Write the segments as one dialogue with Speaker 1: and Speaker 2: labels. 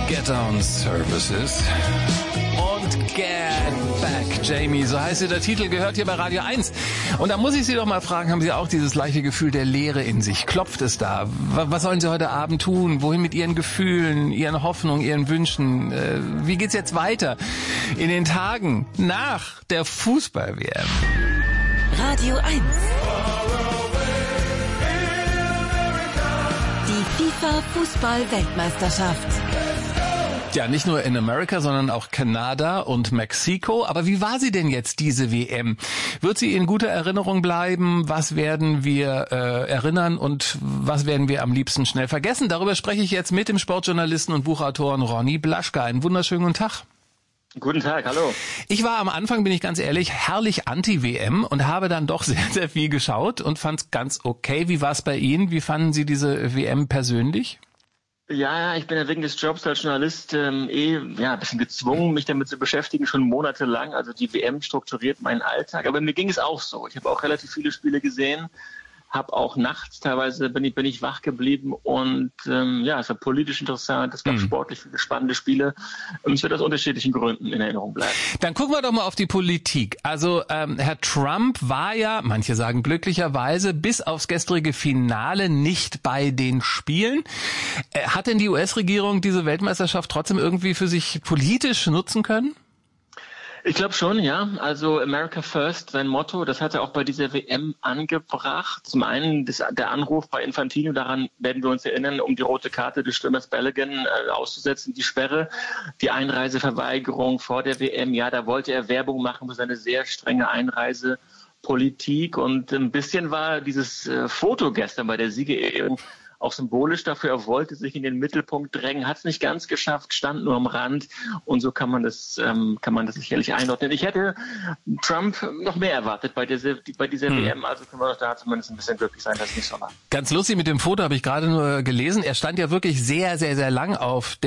Speaker 1: Get Down Services und Get Back, Jamie, so heißt der Titel, gehört hier bei Radio 1. Und da muss ich Sie doch mal fragen, haben Sie auch dieses gleiche Gefühl der Leere in sich? Klopft es da? Was sollen Sie heute Abend tun? Wohin mit Ihren Gefühlen, Ihren Hoffnungen, Ihren Wünschen? Wie geht's jetzt weiter in den Tagen nach der Fußball-WM?
Speaker 2: Radio 1. Die FIFA-Fußball-Weltmeisterschaft.
Speaker 1: Ja, nicht nur in Amerika, sondern auch Kanada und Mexiko. Aber wie war sie denn jetzt, diese WM? Wird sie in guter Erinnerung bleiben? Was werden wir erinnern und was werden wir am liebsten schnell vergessen? Darüber spreche ich jetzt mit dem Sportjournalisten und Buchautoren Ronny Blaschke. Einen wunderschönen guten Tag.
Speaker 3: Guten Tag, hallo.
Speaker 1: Ich war am Anfang, bin ich ganz ehrlich, herrlich anti-WM und habe dann doch sehr, sehr viel geschaut und fand es ganz okay. Wie war es bei Ihnen? Wie fanden Sie diese WM persönlich?
Speaker 3: Ja, ich bin ja wegen des Jobs als Journalist ein bisschen gezwungen, mich damit zu beschäftigen, schon monatelang. Also die WM strukturiert meinen Alltag. Aber mir ging es auch so. Ich habe auch relativ viele Spiele gesehen, habe auch nachts teilweise bin ich wach geblieben und es war politisch interessant. Es gab sportlich viele spannende Spiele. Es wird aus unterschiedlichen Gründen in Erinnerung bleiben.
Speaker 1: Dann gucken wir doch mal auf die Politik. Also Herr Trump war ja, manche sagen glücklicherweise, bis aufs gestrige Finale nicht bei den Spielen. Hat denn die US-Regierung diese Weltmeisterschaft trotzdem irgendwie für sich politisch nutzen können?
Speaker 3: Ich glaube schon, ja. Also America First, sein Motto, das hat er auch bei dieser WM angebracht. Zum einen der Anruf bei Infantino, daran werden wir uns erinnern, um die rote Karte des Stürmers Balogun auszusetzen, die Sperre, die Einreiseverweigerung vor der WM. Ja, da wollte er Werbung machen für seine sehr strenge Einreisepolitik. Und ein bisschen war dieses Foto gestern bei der Siegerehrung auch symbolisch dafür. Er wollte sich in den Mittelpunkt drängen, hat es nicht ganz geschafft, stand nur am Rand und so kann man das sicherlich einordnen. Ich hätte Trump noch mehr erwartet bei dieser WM, also können wir doch da zumindest ein bisschen glücklich sein, dass es nicht so war.
Speaker 1: Ganz lustig mit dem Foto, habe ich gerade nur gelesen. Er stand ja wirklich sehr, sehr, sehr lang auf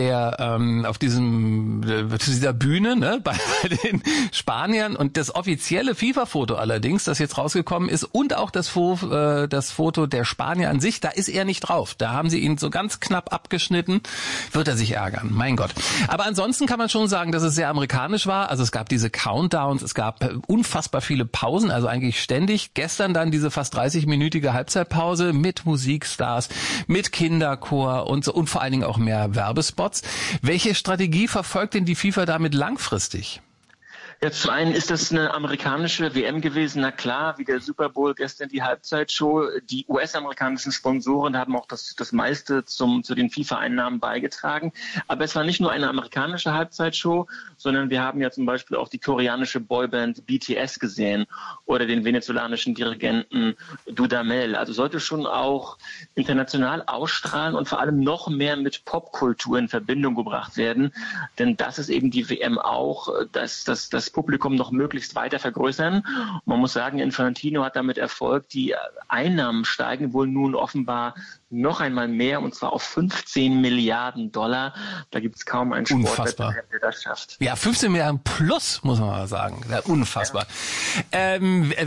Speaker 1: dieser Bühne, ne, bei den Spaniern, und das offizielle FIFA-Foto allerdings, das jetzt rausgekommen ist, und auch das Foto der Spanier an sich, da ist er nicht drauf. Da haben sie ihn so ganz knapp abgeschnitten. Wird er sich ärgern, mein Gott. Aber ansonsten kann man schon sagen, dass es sehr amerikanisch war. Also es gab diese Countdowns, es gab unfassbar viele Pausen, also eigentlich ständig. Gestern dann diese fast 30-minütige Halbzeitpause mit Musikstars, mit Kinderchor und so, und vor allen Dingen auch mehr Werbespots. Welche Strategie verfolgt denn die FIFA damit langfristig?
Speaker 3: Ja, zum einen ist das eine amerikanische WM gewesen, na klar, wie der Super Bowl gestern die Halbzeitshow. Die US-amerikanischen Sponsoren haben auch das meiste zu den FIFA-Einnahmen beigetragen. Aber es war nicht nur eine amerikanische Halbzeitshow, sondern wir haben ja zum Beispiel auch die koreanische Boyband BTS gesehen oder den venezolanischen Dirigenten Dudamel. Also sollte schon auch international ausstrahlen und vor allem noch mehr mit Popkultur in Verbindung gebracht werden. Denn das ist eben die WM auch, dass das Publikum noch möglichst weiter vergrößern. Man muss sagen, Infantino hat damit Erfolg. Die Einnahmen steigen wohl nun offenbar noch einmal mehr, und zwar auf 15 Milliarden $. Da gibt es kaum einen Sportwettbewerb, der das schafft.
Speaker 1: Ja, 15 Milliarden plus, muss man mal sagen. Ja, unfassbar. Ja.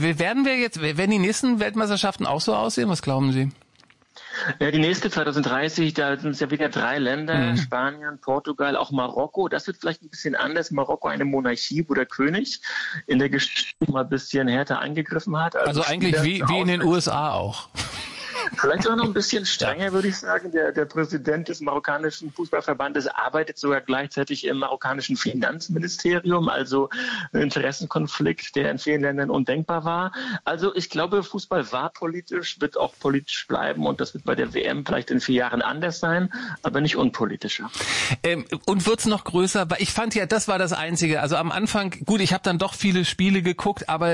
Speaker 1: Werden die nächsten Weltmeisterschaften auch so aussehen? Was glauben Sie?
Speaker 3: Ja, die nächste 2030, da sind es ja wieder 3 Länder, Spanien, Portugal, auch Marokko. Das wird vielleicht ein bisschen anders. Marokko eine Monarchie, wo der König in der Geschichte mal ein bisschen härter eingegriffen hat.
Speaker 1: Also eigentlich wie in den USA auch.
Speaker 3: Vielleicht auch noch ein bisschen strenger, würde ich sagen. Der Präsident des marokkanischen Fußballverbandes arbeitet sogar gleichzeitig im marokkanischen Finanzministerium, also ein Interessenkonflikt, der in vielen Ländern undenkbar war. Also ich glaube, Fußball war politisch, wird auch politisch bleiben, und das wird bei der WM vielleicht in 4 Jahren anders sein, aber nicht unpolitischer.
Speaker 1: Und wird's noch größer? Weil ich fand ja, das war das Einzige. Also am Anfang, gut, ich habe dann doch viele Spiele geguckt, aber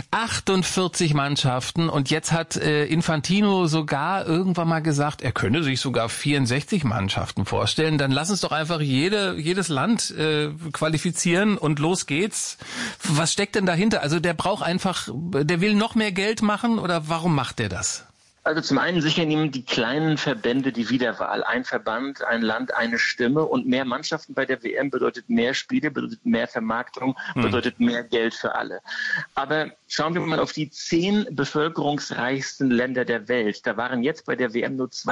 Speaker 1: 48 Mannschaften, und jetzt hat Infantino sogar irgendwann mal gesagt, er könne sich sogar 64 Mannschaften vorstellen. Dann lass uns doch einfach jedes Land qualifizieren und los geht's. Was steckt denn dahinter? Also der will noch mehr Geld machen, oder warum macht der das?
Speaker 3: Also zum einen sichern ihm die kleinen Verbände die Wiederwahl. Ein Verband, ein Land, eine Stimme, und mehr Mannschaften bei der WM bedeutet mehr Spiele, bedeutet mehr Vermarktung, bedeutet mehr Geld für alle. Aber schauen wir mal auf die 10 bevölkerungsreichsten Länder der Welt. Da waren jetzt bei der WM nur 2